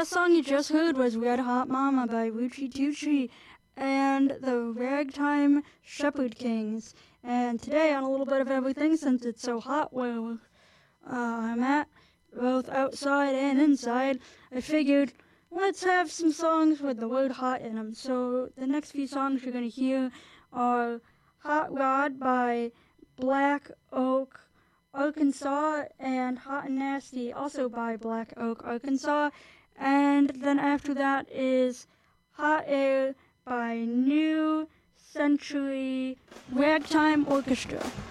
last song you just heard was Red Hot Mama by Ruchi Tucci and the Ragtime Shepherd Kings. And today, on a little bit of everything, since it's so hot where I'm at, both outside and inside, I figured let's have some songs with the word hot in them. So the next few songs you're going to hear are Hot Rod by Black Oak, Arkansas, and Hot and Nasty, also by Black Oak, Arkansas. And then after that is Hot Air by New Century Ragtime Orchestra.